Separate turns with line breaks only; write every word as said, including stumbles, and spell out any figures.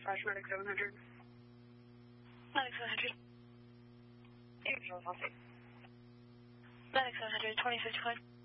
Flash Medic seven hundred.
Medic seven hundred.
Angel, I'll take.
Medic seven hundred, twenty fifty-five.